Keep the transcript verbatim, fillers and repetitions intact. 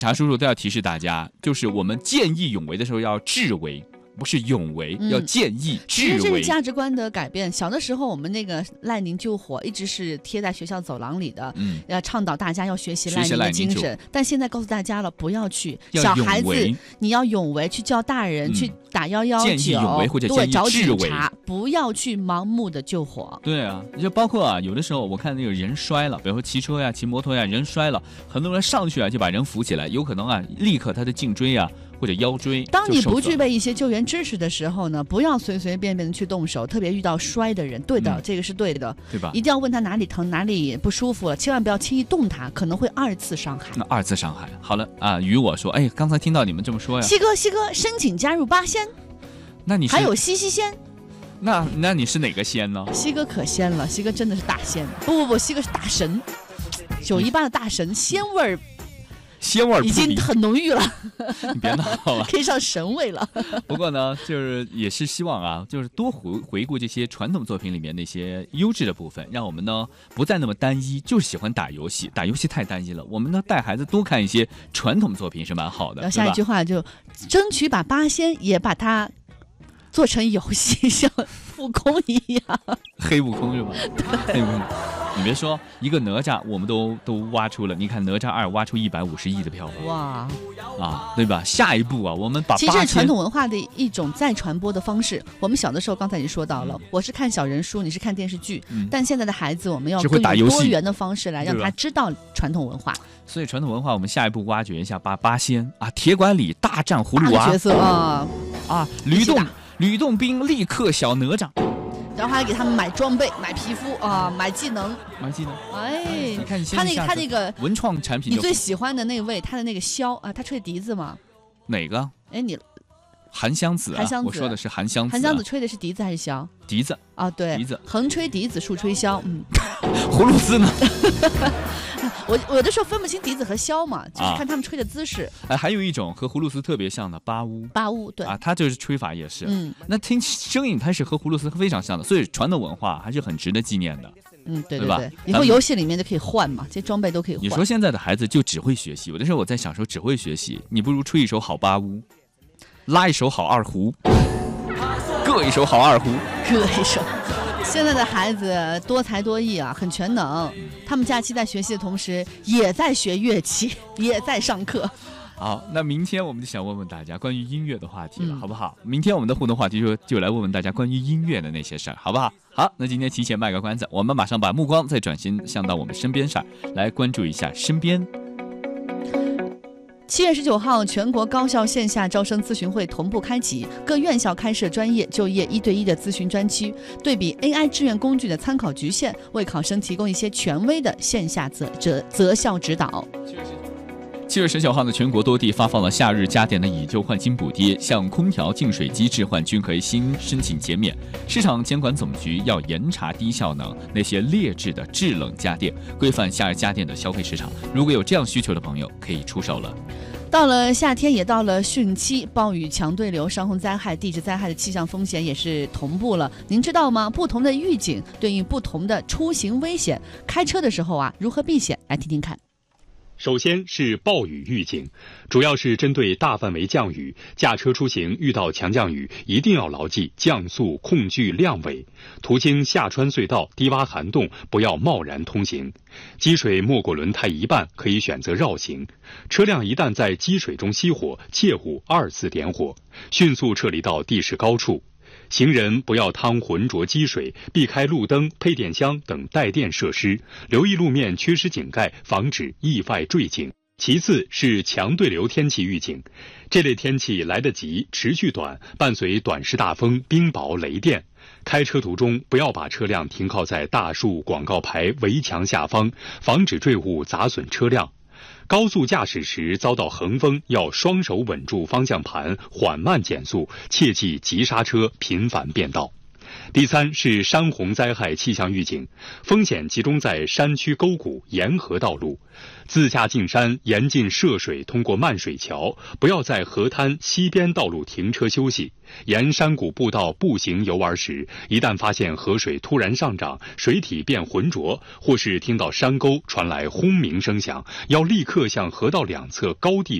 查叔叔都要提示大家，就是我们见义勇为的时候要智为，不是勇为， 嗯、 要见义智为。 其实这是价值观的改变。小的时候，我们那个赖宁救火一直是贴在学校走廊里的，嗯，要倡导大家要学习赖宁的精神。但现在告诉大家了，不要去。 要小孩子你要勇为，去叫大人、嗯、去打幺幺九， 见义勇为或者见义找智为， 警察，不要去盲目的救火。 对啊，就包括啊，有的时候我看那个人摔了，比如说骑车呀、骑摩托呀，人摔了，很多人上去啊就把人扶起来，有可能啊立刻他的颈椎啊或者腰椎。 当你不具备一些救援知识的时候呢，不要随随便便的去动手，特别遇到摔的人，对的、嗯，这个是对的， 对吧？ 一定要问他哪里疼哪里不舒服了，千万不要轻易动他，可能会二次伤害。 那二次伤害，好了啊，与我说，哎，刚才听到你们这么说呀， 西哥西哥申请加入八仙， 那你是还有西西仙。 那那你是哪个仙呢？ 西哥可仙了，西哥真的是大仙，不不不，西哥是大神，九一八的大神，仙味儿。 仙味儿已经很浓郁了， 你别闹了， 可以上神味了。 不过呢，就是也是希望啊，就是多回回顾这些传统作品里面那些优质的部分，让我们呢不再那么单一，就是喜欢打游戏，打游戏太单一了。我们呢带孩子多看一些传统作品是蛮好的。 然后下一句话就争取把八仙也把它做成游戏，像悟空一样。 黑悟空是吧？黑悟空。你别说，一个哪吒我们都都挖出了，你看哪吒二挖出一百五十亿的票房， 哇， 啊，对吧？下一步啊，我们把其实是传统文化的一种再传播的方式。我们小的时候，刚才你说到了，嗯、我是看小人书，你是看电视剧，嗯、但现在的孩子，我们要更有多元的方式来让他知道传统文化。 所以传统文化，我们下一步挖掘一下八八仙啊，铁拐李大战葫芦娃角色啊啊，吕洞吕洞宾立刻小哪吒。 然后还给他们买装备、买皮肤啊、买技能、 买技能。 哎， 你看他那个他那个文创产品， 你最喜欢的那位，他的那个箫啊，他吹笛子吗？ 哪个？ 哎，你韩湘子、啊， 韩湘子， 我说的是韩湘子、啊。 韩湘子吹的是笛子还是箫？ 笛子啊，对， 笛子。 横吹笛子，竖吹箫，嗯。 葫芦丝呢？ 我我有的时候分不清笛子和箫嘛，就是看他们吹的姿势。 哎、啊，还有一种和葫芦丝特别像的八乌， 八乌对啊，它就是吹法也是， 嗯， 那听声音它是和葫芦丝非常像的，所以传统文化还是很值得纪念的。 嗯，对对吧？ 以后游戏里面就可以换嘛，这些装备都可以换。 你说现在的孩子就只会学习，有的时候我在想说只会学习，你不如吹一首好八乌，拉一首好二胡，各一首好二胡， 各一首。现在的孩子多才多艺啊，很全能。他们假期在学习的同时，也在学乐器，也在上课。 好，那明天我们就想问问大家关于音乐的话题了，嗯、好不好？明天我们的互动话题就就来问问大家关于音乐的那些事儿，好不好？好，那今天提前卖个关子，我们马上把目光再转身向到我们身边上，来关注一下身边。 七月十九号，全国高校线下招生咨询会同步开启，各院校开设专业就业一对一的咨询专区，对比 A I 志愿工具的参考局限，为考生提供一些权威的线下择择择校指导。 七月十九号呢，全国多地发放了夏日家电的以旧换新补贴，像空调、净水机置换均可以新申请减免。市场监管总局要严查低效能那些劣质的制冷家电，规范夏日家电的消费市场。如果有这样需求的朋友，可以出手了。 到了夏天，也到了汛期，暴雨、强对流、山洪灾害、地质灾害的气象风险也是同步了。您知道吗？不同的预警对应不同的出行危险，开车的时候啊，如何避险？来听听看。 首先是暴雨预警，主要是针对大范围降雨，驾车出行遇到强降雨，一定要牢记降速、控距、量尾。途经下穿隧道、低洼涵洞，不要贸然通行。积水没过轮胎一半，可以选择绕行。车辆一旦在积水中熄火，切勿二次点火，迅速撤离到地势高处。行人不要趟浑浊积水，避开路灯、配电箱等带电设施，留意路面缺失井盖，防止意外坠井。其次是强对流天气预警，这类天气来得急，持续短，伴随短时大风、冰雹、雷电。开车途中不要把车辆停靠在大树、广告牌、围墙下方，防止坠物砸损车辆。高速驾驶时遭到横风，要双手稳住方向盘，缓慢减速，切忌急刹车、频繁变道。 第三是山洪灾害气象预警，风险集中在山区沟谷、沿河道路。自驾进山，严禁涉水通过漫水桥，不要在河滩、溪边道路停车休息。沿山谷步道步行游玩时，一旦发现河水突然上涨，水体变浑浊，或是听到山沟传来轰鸣声响，要立刻向河道两侧高地